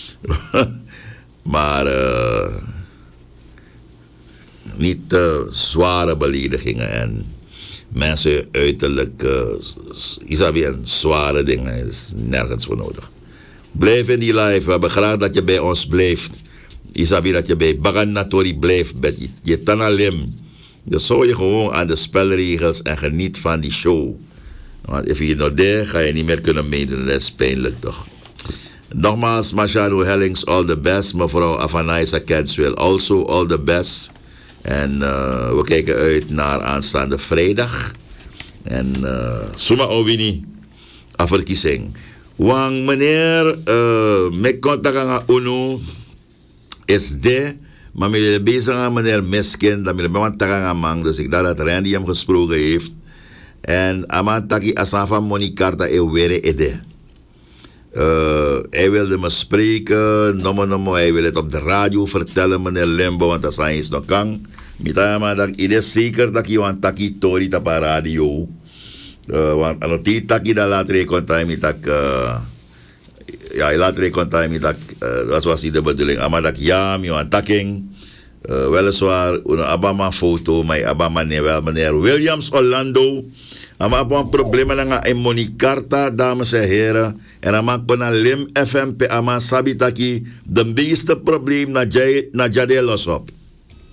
Maar uh, niet uh, zware beledigingen en mensen uiterlijk, uh, Isabi, en zware dingen is nergens voor nodig. Blijf in die live, we hebben graag dat je bij ons blijft. Isabi, dat je bij Bagan Natori blijft, met je, je tanalim. Dus hou je gewoon aan de spelregels en geniet van die show. Want als je nog daar ga je niet meer kunnen meedoen, dat is pijnlijk toch. Nogmaals, Machado Hellings, all the best. Mevrouw Afanaisa Kenswil, also all the best. En uh, we kijken uit naar aanstaande vrijdag. En uh, Suma Owini, a verkiezing. Wang meneer, uh, met contact aan UNO is de, maar met bezig aan meneer Miskin, dat met contact aan man, dus ik dacht dat Randy hem gesproken heeft. En amantaki asafa monikarta e were ede. Uh, hij wilde me spreken, nomo nomo, hij wil het op de radio vertellen, meneer Limbo, want dat zijn eens nog kan. Mitama dat ik is zeker dat je want taki tori op de radio. Uh, want aan die taki dat laat recontact met dat, uh, ja, laat recontact met dat, uh, dat was niet de bedoeling. Maar dat ja, mi want taking, uh, weliswaar een Abama foto, maar Abama nee wel, meneer Williams Orlando. Maar op een probleem met een monikarta, dames en heren. En dan maak je een lim F M P, ama sabitaki, de meeste probleem na jade los op.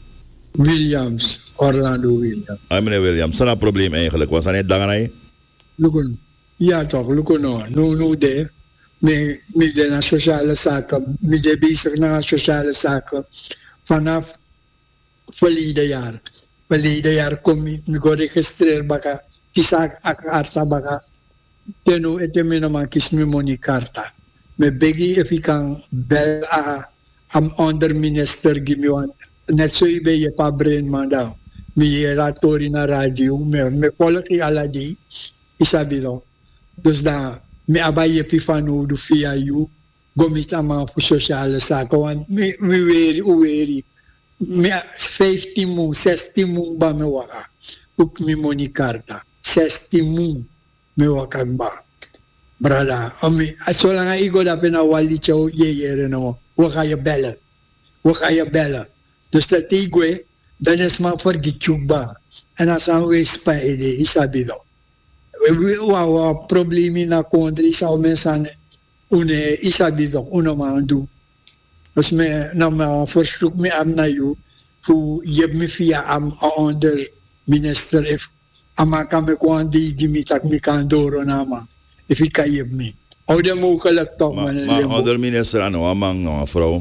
Williams, Orlando Williams. Ah, meneer Williams, dat is een probleem eigenlijk. Was dat niet dangerij? Lukon. Ja toch, lukon no. No, no de. Me, me de na sociale zaken. Me de bezig na sociale zaken. Vanaf verleden jaar. Verleden jaar kom ik, me geregistreerd baka. Kisak ak arta baka. Tenu ete me no man kis me moni karta. Me begi if ik kan bel a am onder minister give one. Net zo ibe je pa brain man down. Me ratori na radio. Me me kolaki aladi. Isabido. Dus dan, me abaye pifanu du via you, gomit ama voor sociale zaken, want me me weri uweri, me vijftien moe, zestien moe ba me waka, ook me money karta, zestien moe me waka ba, brada, omi, zolang ik go dat ben nou wali chow je jere no, we gaan je bellen, we gaan je bellen, dus dat ik dan is maar voor gitjukba, en als aan wees pa ede, isabido. Wa problemi na country zou mensen une isabido uno man do. Dus me na ma verzoek me am na you fu je me via am onder minister if ama kame kwandi gimitak mi kan doro na ma if ik kan je me. Oude mogelijk toch man. Maar onder minister ano amang no vrouw.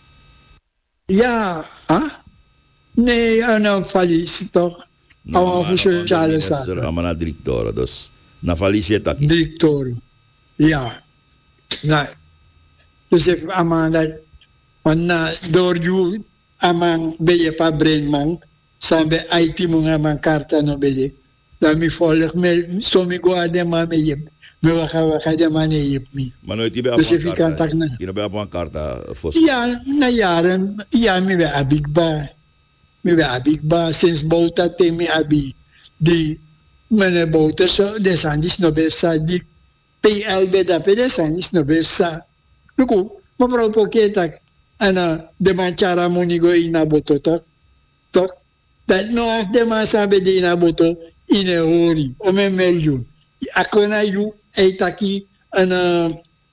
Ja, ah? Nee, ano falis toch. No, voor sociale zaken. Amana directeur, dus na falisie taki. Directeur, ja. Nou, dus if amanda, want na door you amang beye pa brain man, sambe I T mo nga man karta no beye. Dan mi volg me, so mi go ade ma me yep. Me waka waka de man yep mi. Maar nooit ibe dus if apang karta. Je be apang karta fos. Ja, na jaren, ja mi be abig ba. Mi be abig ba sinds bouta te mi abi. Die meneer Bouter zo, de sandis no bersa, die P L B da pe de sandis no bersa. Luku, mevrouw Poketak, en de man chara monigo ina boto tok, tok. Dat no af de man sabe de ina boto, ine hori, o me melju. Akona yu, eitaki, en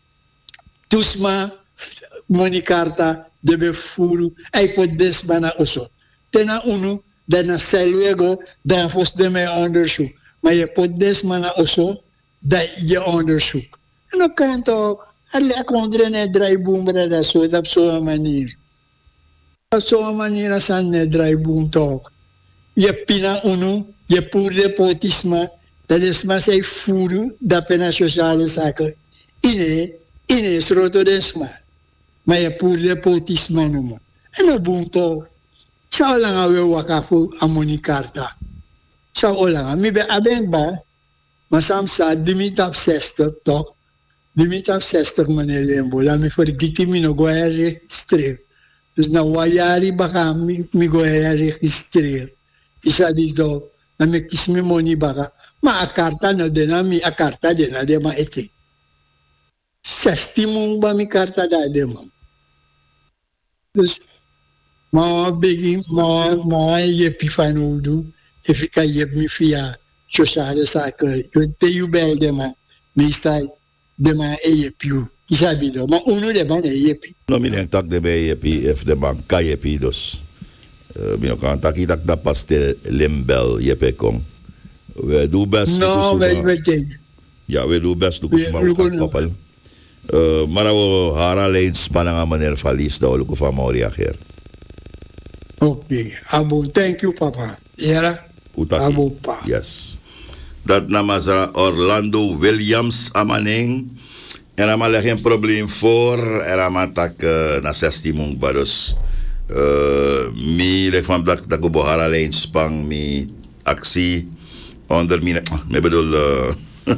tusma, monikarta, de befuru, ei pot desbana oso. Tena unu, dan na selwego, dan fos de mij onderzoek. Maar je pot des mana oso, dat je onderzoek. En dan kan toch, alle kondre ne draaiboom brada, zo op zo'n manier. Op zo'n manier als aan ne draaiboom toch. Je pina unu, je poerde potisma, dat is maar zij voeren, dat pena sociale zaken. Ine, ine is roto desma. Maar je poerde potisma noemen. En dan boom toch. Sa lang awe wakafu amoni karta. Sa lang mi be abeng ba masam sa dimitap zestig toch. Dimitap zestig manelembo la mi forgiti mi no go registreer. Dus na wayari baka mi, mi go registreer. Isa dito na mi kismi moni baka ma a karta no de na mi a karta de na de ma ete. Sestimung ba mi karta da de ma. Dus maar begin, maar maar je pifanudu, if ik kan je me via sociale zaken, je te je bel de man, meestal de man e je piu, isabido, maar uno de man e je pi. No minen tak de be je pi, if de man kan je pi dus, mino kan tak itak da paste lembel je pe kom. We doen best. No, we we ja, we doen best. We doen koppel. Maar we hara alleen spannende manier verlies, dat we van mooi reageren. Oké, okay. Abo, thank you papa. Ja, Abo pa. Yes. Dat namazara Orlando Williams amaning. En dan leg geen probleem voor. En dan maak ik uh, na zestien mong bados. Uh, mi leg van dat dat go hara alleen spang mi actie onder mi. Me bedoel. Uh,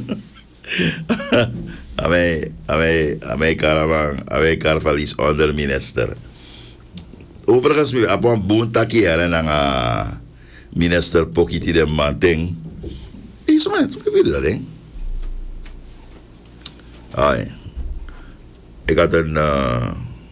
Ame, ame, ame karaman, ame karvalis onder minister. Overigens, we hebben een boentaki en een minister Pokiti de Manting. Is maar, hoe weet je dat, hè? Ah, ik had een, uh,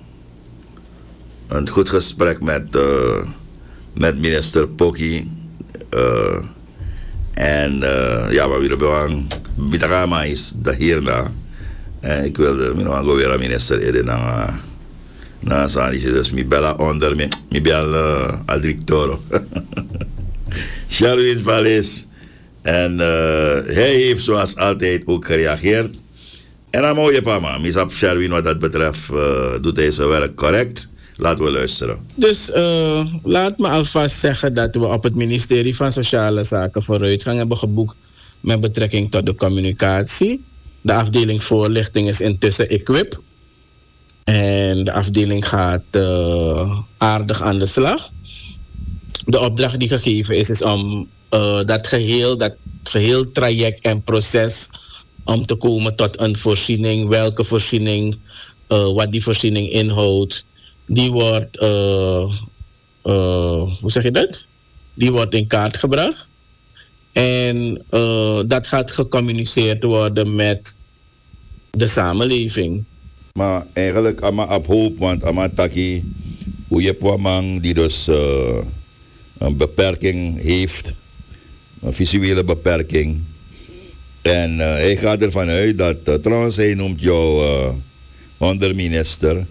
een goed gesprek met, uh, met minister Poki. Uh, en uh, ja, maar we hebben een Vitagama is de hierna. En ik wilde, we gaan weer aan minister Eden naar Nou, Sani, dus mi bella onder me, mi bel uh, al directeur. Sherwin Vallis. En uh, hij heeft zoals altijd ook gereageerd. En dan moet je pa, man. Misap Sherwin wat dat betreft uh, doet hij zijn werk correct. Laten we luisteren. Dus uh, laat me alvast zeggen dat we op het ministerie van Sociale Zaken vooruitgang hebben geboekt met betrekking tot de communicatie. De afdeling voorlichting is intussen equip. En de afdeling gaat uh, aardig aan de slag. De opdracht die gegeven is, is om uh, dat geheel, dat geheel traject en proces om te komen tot een voorziening, welke voorziening, uh, wat die voorziening inhoudt, die wordt, uh, uh, hoe zeg je dat? Die wordt in kaart gebracht. En uh, dat gaat gecommuniceerd worden met de samenleving. Maar eigenlijk ama op hoop, want ama taki hoe je man die dus uh, een beperking heeft, een visuele beperking. En uh, hij gaat ervan uit dat, uh, trouwens hij noemt jou uh, onderminister.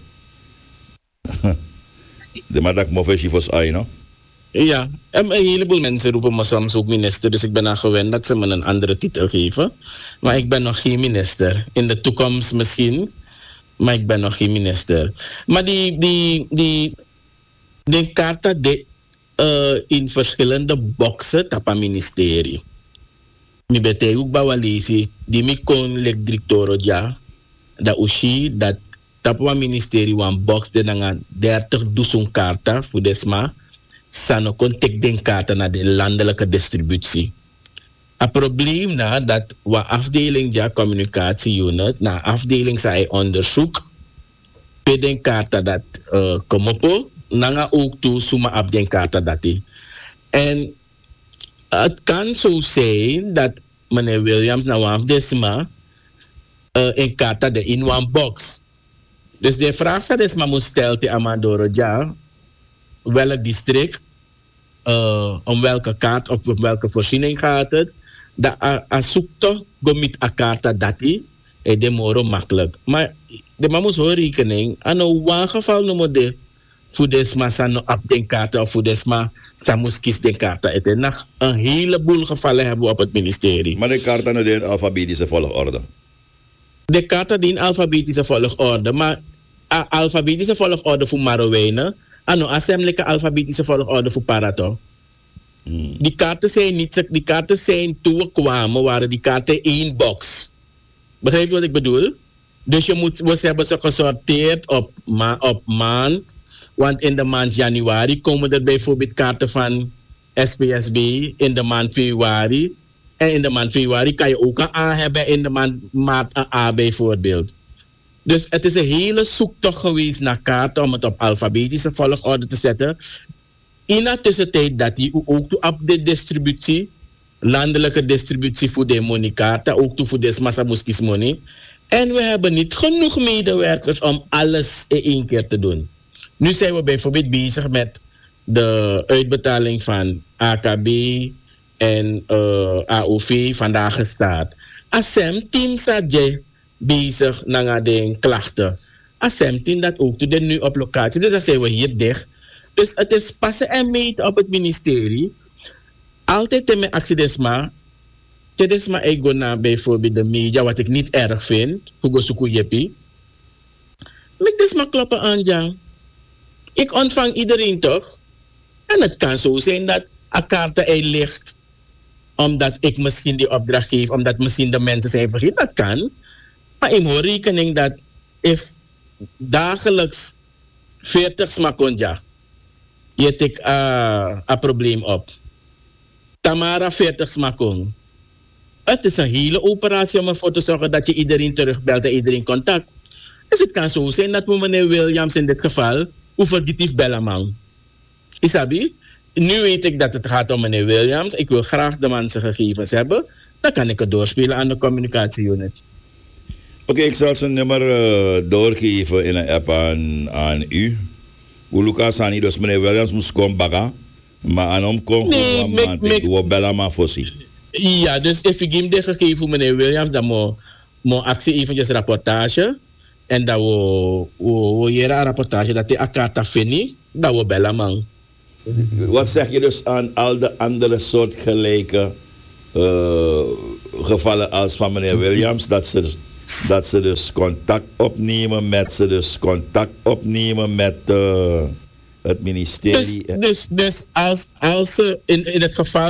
De maar dat ik moffie was ai, no? Ja, een heleboel mensen roepen me soms ook minister, dus ik ben aan gewend dat ze me een andere titel geven. Maar ik ben nog geen minister. In de toekomst misschien, maar ik ben nog geen minister. Maar die, die, die, die karta de, uh, in verschillende boxen op het ministerie. Mi bete ook bawalisi, die mi kon lek directeur ja, dat ushi, dat op het ministerie een box de nanga dertig duizend karta voor desma. Sano kon tek den kaarta naar de landelijke distributie. Het probleem na dat we afdeling ja communicatieunit na afdeling zij onderzoek pe den kaarta dat uh, komopo nanga ook toe suma op den kaarta dat die. En het kan zo zijn dat meneer Williams na waf desma uh, een kaarta de in one box. Dus de vraag staat desma moet stellen te Amadoro ja welk district, uh, om welke kaart of op welke voorziening gaat het. Dat a zoekt gomit a kaarta dati, e de moro makkelijk. Maar de man moet horen rekening, aan een geval noemen de voor desma san op den kaarta of voor desma san moest kies den kaarta. Het is nog een heleboel gevallen hebben we op het ministerie. Maar de kaarta nou in alfabetische volgorde? De kaarta die in alfabetische volgorde, maar a alfabetische volgorde voor Marowijnen. Ano, assemblijke alfabetische volgorde voor Parato. Hmm. Die kaarten zijn niet, die kaarten zijn toen we kwamen, waren die kaarten één box. Begrijp je wat ik bedoel? Dus je moet, we hebben ze gesorteerd op, ma, op maand. Want in de maand januari komen er bijvoorbeeld kaarten van S P S B in de maand februari. En in de maand februari kan je ook een A hebben, in de maand maart een A bijvoorbeeld. Dus het is een hele zoektocht geweest naar kaarten om het op alfabetische volgorde te zetten. In de tussentijd dat die ook op de distributie, landelijke distributie voor de moneykaarten, ook toe voor de massamuskis money. En we hebben niet genoeg medewerkers om alles in één keer te doen. Nu zijn we bijvoorbeeld bezig met de uitbetaling van A K B en uh, A O V vandaag gestart. Asem team sadje bezig naar de klachten. Asem dat ook te doen nu op locatie. Dus dan zijn we hier dicht. Dus het is passen en meten op het ministerie. Altijd in mijn actie desma. Desma ik ga naar bijvoorbeeld de media, wat ik niet erg vind. Voor Gosuku Jepi. Met desma kloppen aan, ja. Ik ontvang iedereen toch? En het kan zo zijn dat een kaart er ligt. Omdat ik misschien die opdracht geef. Omdat misschien de mensen zijn vergeten. Dat kan. Maar ik hoor rekening dat if dagelijks veertig smakonja, je tik uh, een probleem op. Tamara veertig smakon. Het is een hele operatie om ervoor te zorgen dat je iedereen terugbelt en iedereen contact. Dus het kan zo zijn dat we meneer Williams in dit geval overgetief bellen man. Isabi, nu weet ik dat het gaat om meneer Williams. Ik wil graag de man zijn gegevens hebben. Dan kan ik het doorspelen aan de communicatieunit. Oké, okay, ik zal zijn nummer uh, doorgeven in een app aan, aan u. Hoe Lucas aan dus meneer Williams moest komen bakken. Maar aan hem kon gewoon nee, maar ik wil bellen maar voorzien. Ja, dus if ik hem de gegeven voor meneer Williams, dan moet mo actie eventjes rapportage. En dat we, we, we hier een rapportage dat de akata fini, dat we bellen man. Wat zeg je dus aan al de andere soortgelijke uh, gevallen als van meneer Williams, dat ze, dat ze dus contact opnemen met ze dus contact opnemen met uh, het ministerie? Dus, dus, dus als, als ze in, in het geval